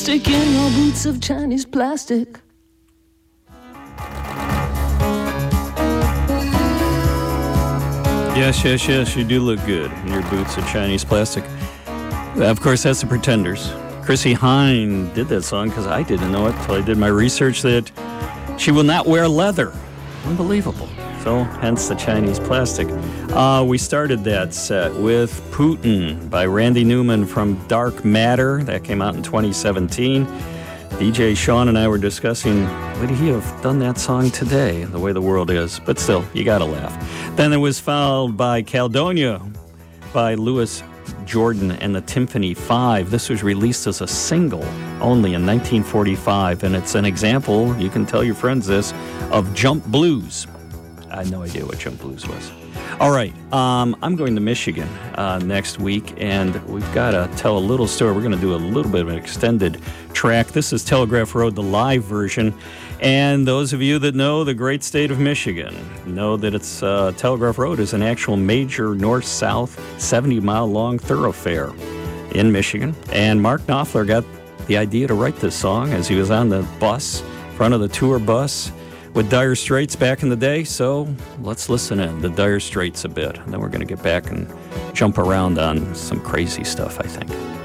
Stick in your boots of Chinese plastic. Yes, you do look good in your boots of Chinese plastic. Of course, that's the Pretenders. Chrissie Hynde did that song because I didn't know it until I did my research that she will not wear leather. Unbelievable. So, hence the Chinese plastic. We started that set with Putin by Randy Newman from Dark Matter. That came out in 2017. DJ Sean and I were discussing, would he have done that song today, the way the world is? But still, you gotta laugh. Then it was followed by Caledonia by Louis Jordan and the Timpani 5. This was released as a single only in 1945, and it's an example, you can tell your friends this, of jump blues. I had no idea what jump blues was. All right, I'm going to Michigan next week, and we've got to tell a little story. We're going to do a little bit of an extended track. This is Telegraph Road, the live version. And those of you that know the great state of Michigan know that it's Telegraph Road is an actual major north-south 70-mile-long thoroughfare in Michigan. And Mark Knopfler got the idea to write this song as he was on the bus, front of the tour bus, with Dire Straits back in the day. So let's listen in the Dire Straits a bit, and then we're going to get back and jump around on some crazy stuff, I think.